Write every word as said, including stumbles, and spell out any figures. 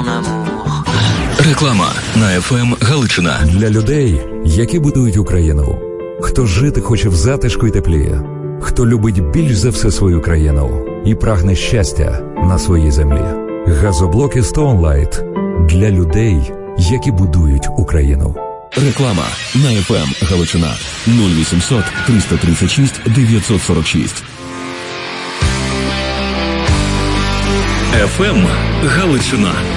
mon amour. Реклама на еф ем Галичина. Для людей, які будують Україну. Хто жити хоче в затишку й теплі. Хто любить більш за все свою країну і прагне щастя на своїй землі. Газоблоки Stoneline для людей, які будують Україну. Реклама на еф ем Галичина. нуль вісімсот триста тридцять шість дев'ятсот сорок шість. еф ем Галичина.